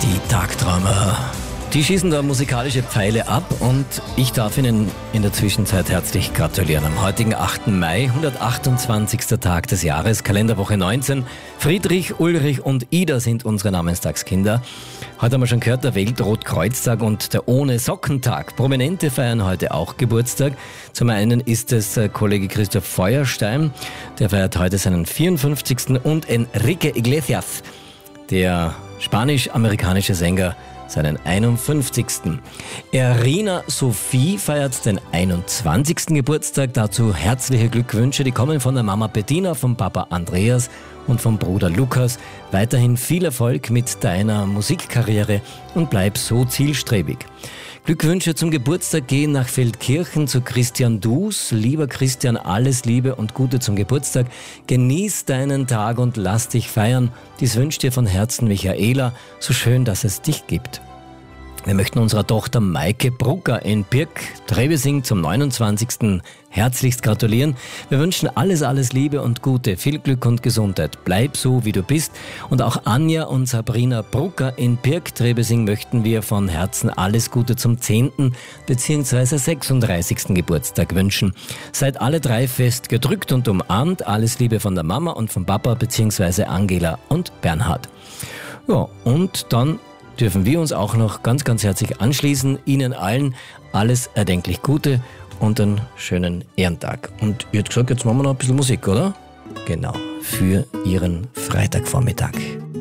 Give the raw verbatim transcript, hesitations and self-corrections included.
Die Tagträumer, die schießen da musikalische Pfeile ab und ich darf Ihnen in der Zwischenzeit herzlich gratulieren. Am heutigen achten Mai, hundertachtundzwanzigster Tag des Jahres, Kalenderwoche neunzehn. Friedrich, Ulrich und Ida sind unsere Namenstagskinder. Heute haben wir schon gehört, der Weltrotkreuztag und der Ohne-Socken-Tag. Prominente feiern heute auch Geburtstag. Zum einen ist es Kollege Christoph Feuerstein, der feiert heute seinen vierundfünfzigsten und Enrique Iglesias, der spanisch-amerikanische Sänger, seinen einundfünfzigsten. Irina Sophie feiert den einundzwanzigsten Geburtstag. Dazu herzliche Glückwünsche. Die kommen von der Mama Bettina, vom Papa Andreas und vom Bruder Lukas. Weiterhin viel Erfolg mit deiner Musikkarriere und bleib so zielstrebig. Glückwünsche zum Geburtstag gehen nach Feldkirchen zu Christian Dus. Lieber Christian, alles Liebe und Gute zum Geburtstag. Genieß deinen Tag und lass dich feiern. Dies wünscht dir von Herzen Michaela. So schön, dass es dich gibt. Wir möchten unserer Tochter Maike Brucker in Birk-Trebesing zum neunundzwanzigsten herzlichst gratulieren. Wir wünschen alles, alles Liebe und Gute, viel Glück und Gesundheit. Bleib so, wie du bist. Und auch Anja und Sabrina Brucker in Birk-Trebesing möchten wir von Herzen alles Gute zum zehnten bzw. sechsunddreißigsten Geburtstag wünschen. Seid alle drei fest gedrückt und umarmt. Alles Liebe von der Mama und vom Papa bzw. Angela und Bernhard. Ja, und dann dürfen wir uns auch noch ganz, ganz herzlich anschließen. Ihnen allen alles erdenklich Gute und einen schönen Ehrentag. Und ihr habt gesagt, jetzt machen wir noch ein bisschen Musik, oder? Genau, für Ihren Freitagvormittag.